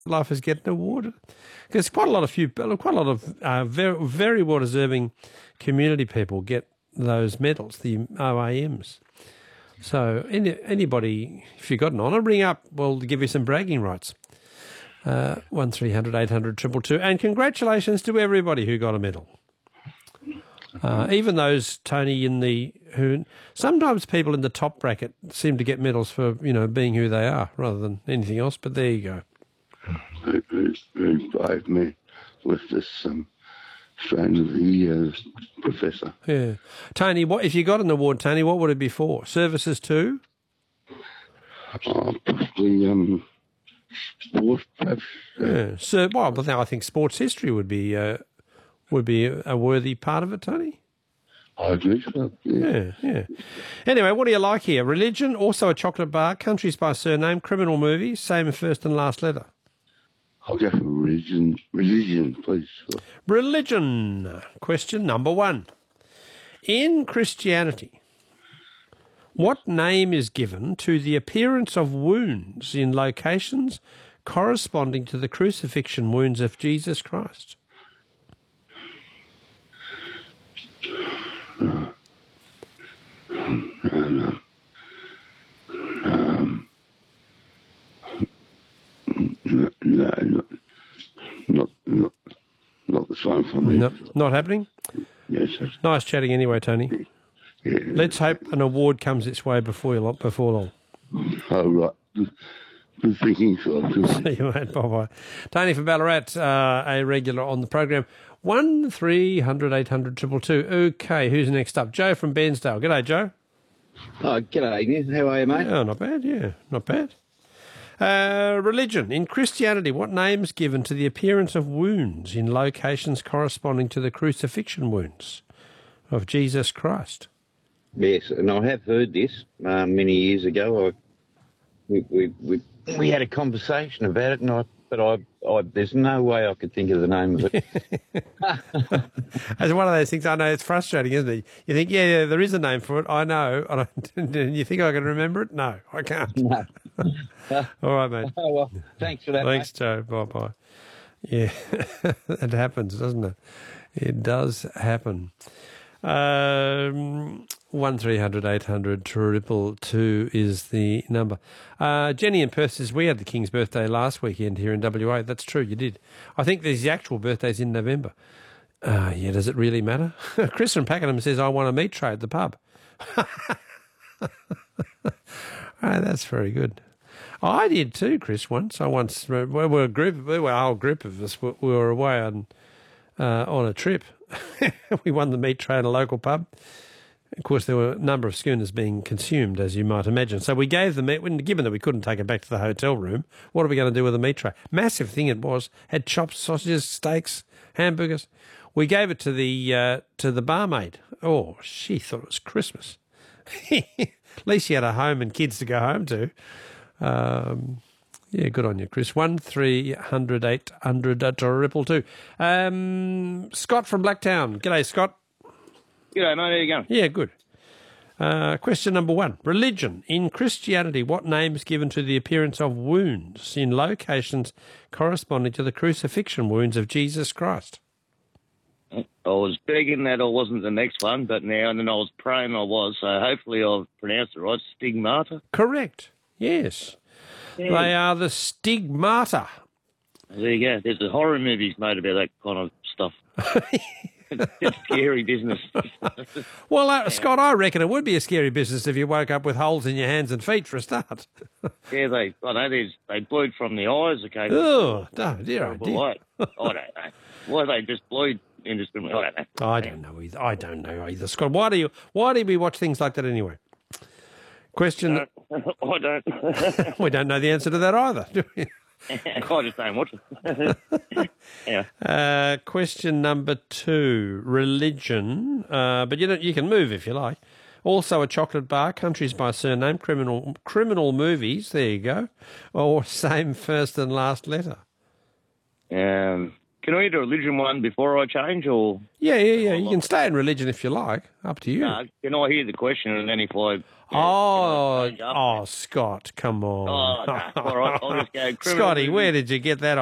life is getting awarded. Because quite a lot of very, very well-deserving community people get those medals, the OAMs. So anybody, if you've got an honour, ring up. We'll give you some bragging rights. 1300 800 222. And congratulations to everybody who got a medal. Even those, Tony, who sometimes people in the top bracket seem to get medals for, being who they are rather than anything else, but there you go. Who inspired me with this strain of the year professor. Yeah. Tony, if you got an award, Tony, what would it be for? Services too? Possibly sport, perhaps. Yeah. But now I think sports history would be a worthy part of it, Tony. I agree with that. Yeah. Anyway, what do you like here? Religion, also a chocolate bar, countries by surname, criminal movies, same first and last letter. I'll go for religion. Religion, please. Religion. Question number 1. In Christianity, what name is given to the appearance of wounds in locations corresponding to the crucifixion wounds of Jesus Christ? Not the same for me. No, not happening? Yes, sir. Nice chatting anyway, Tony. Yeah. Let's hope an award comes its way before long. Oh, right. Good thinking, so. See you, mate. Bye-bye. Tony from Ballarat, a regular on the program. 1300 800 222. Okay, who's next up? Joe from Bairnsdale. G'day, Joe. Oh, g'day, Nick. How are you, mate? Oh, not bad, yeah. Not bad. Religion. In Christianity, what name is given to the appearance of wounds in locations corresponding to the crucifixion wounds of Jesus Christ? Yes, and I have heard this many years ago. We had a conversation about it, but there's no way I could think of the name of it. It's one of those things. I know it's frustrating, isn't it? You think, yeah, there is a name for it. I know. And you think I can remember it? No, I can't. No. All right, mate. Oh, well, thanks for that, Thanks, mate. Joe. Bye-bye. Yeah, it happens, doesn't it? It does happen. 1300 800 222 is the number. Jenny in Perth says, we had the King's birthday last weekend here in WA. That's true, you did. I think there's the actual birthdays in November. Yeah, does it really matter? Chris from Pakenham says, I want a meat tray at the pub. That's very good. I did too, Chris, once. We were a whole group of us. We were away on a trip. We won the meat tray at a local pub. Of course, there were a number of schooners being consumed, as you might imagine. So we gave the meat, given that we couldn't take it back to the hotel room, what are we going to do with the meat tray? Massive thing it was. Had chops, sausages, steaks, hamburgers. We gave it to the barmaid. Oh, she thought it was Christmas. At least she had a home and kids to go home to. Yeah, good on you, Chris. 1300 800 222. Scott from Blacktown. G'day, Scott. G'day, mate. How you going? Yeah, good. Question number 1. Religion. In Christianity, what name is given to the appearance of wounds in locations corresponding to the crucifixion wounds of Jesus Christ? I was begging that I wasn't the next one, but now and then I was praying I was, so hopefully I've pronounced it right. Stigmata? Correct. Yes. Yeah. They are the stigmata. There you go. There's a horror movies made about that kind of stuff. It's scary business. Well, Scott, I reckon it would be a scary business if you woke up with holes in your hands and feet for a start. Yeah, they bleed from the eyes occasionally. Oh, dear, oh, dear. I don't know. Why they just bleed indiscriminately? I don't know. I don't know either. Scott, why do we watch things like that anyway? Question. I don't. We don't know the answer to that either, do we? I just don't watch it. Yeah. Question number 2, religion. But you can move if you like. Also a chocolate bar, countries by surname, criminal movies, there you go, or same first and last letter. Can I do a religion one before I change, or? Yeah. You can stay in religion if you like. Up to you. Can I hear the question, and then if I Oh, Scott, come on. Oh, no. All right, I'll just go criminal. Scotty, where did you get that